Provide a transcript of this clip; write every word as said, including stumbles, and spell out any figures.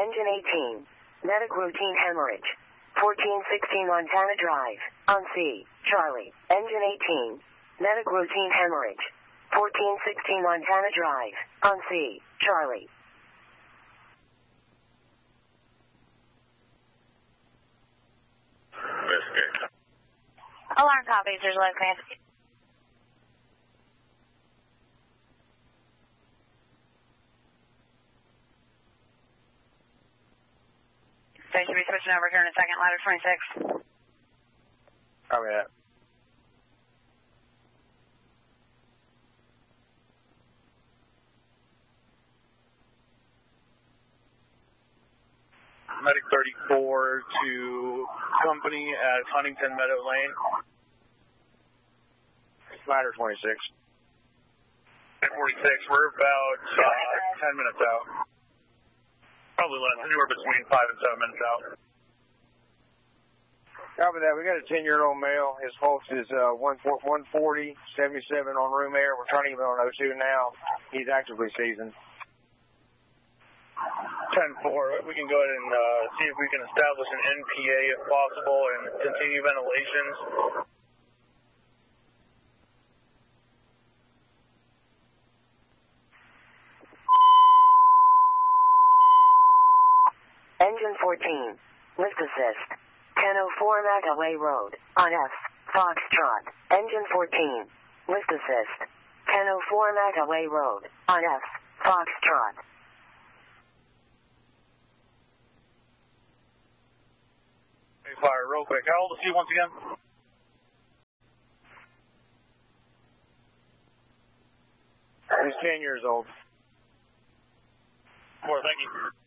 Engine eighteen. Medic routine hemorrhage. fourteen sixteen Montana Drive. On C. Charlie. Engine eighteen. Medic routine hemorrhage. fourteen sixteen Montana Drive. On C. Charlie. Alarm copies. There's low command. They should be switching over here in a second. Ladder twenty-six. Copy that. Medic thirty-four to company at Huntington Meadow Lane. Ladder twenty-six. forty-six, we're about uh, ten minutes out. Probably less, anywhere between five and seven minutes out. Copy that. We got a ten-year-old male. His pulse is uh, one forty, seventy-seven on room air. We're trying to get him on O two now. He's actively seasoned. ten four, we can go ahead and uh, see if we can establish an N P A if possible and continue ventilations. Engine fourteen. Lift assist. ten oh four Magaway Road. On F. Foxtrot. Engine fourteen. Lift assist. ten oh four Magaway Road. On F. Foxtrot. Hey, fire real quick. How old is he once again? He's ten years old. More, thank you.